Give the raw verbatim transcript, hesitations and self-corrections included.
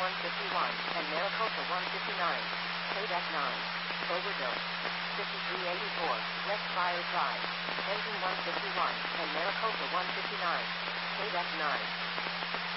one fifty-one, and Maricopa one fifty-nine. K nine. Overdose. fifty-three eighty-four, West Fire Drive. Engine one fifty-one, and Maricopa one fifty-nine. K nine.